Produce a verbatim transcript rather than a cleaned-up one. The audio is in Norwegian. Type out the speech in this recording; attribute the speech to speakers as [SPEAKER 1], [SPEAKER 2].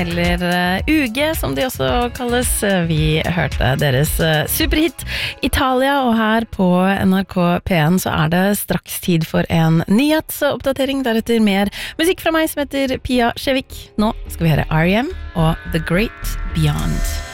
[SPEAKER 1] eller uh, U G som de også kalles. Vi hørte deres uh, superhit Italia, og her på N R K P en så er det straks tid for en nyhetsoppdatering, deretter mer musikk fra meg som heter Pia Skjevik. Nå skal vi høre R E M og The Great Beyond.